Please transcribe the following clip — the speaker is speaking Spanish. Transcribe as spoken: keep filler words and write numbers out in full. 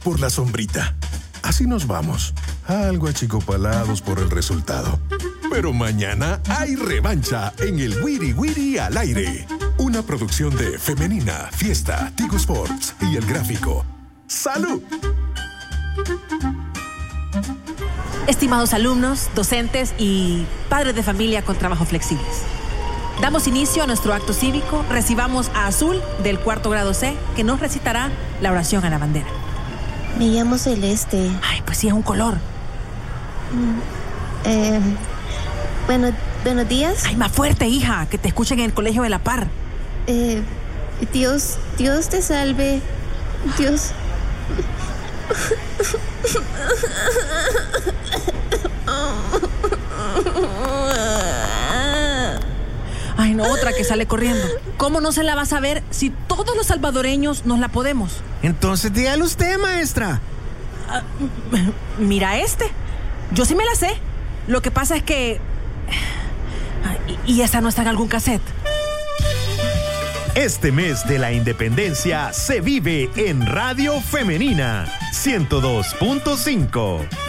por la sombrita. Así nos vamos, algo achicopalados por el resultado. Pero mañana hay revancha en el Wiri Wiri al aire. Una producción de Femenina, Fiesta, Tigo Sports y El Gráfico. ¡Salud! Estimados alumnos, docentes y padres de familia con trabajos flexibles. Damos inicio a nuestro acto cívico. Recibamos a Azul, del cuarto grado C, que nos recitará la oración a la bandera. Me llamo Celeste. Ay, pues sí, es un color. Mm, eh, bueno, buenos días. Ay, más fuerte, hija, que te escuchen en el colegio de La Par. Eh, Dios, Dios te salve. Dios... Ay, no, otra que sale corriendo. ¿Cómo no se la vas a ver si todos los salvadoreños nos la podemos? Entonces dígale usted, maestra. Uh, mira este. Yo sí me la sé. Lo que pasa es que... ¿Y, y esa no está en algún cassette? Este mes de la independencia se vive en Radio Femenina ciento dos punto cinco.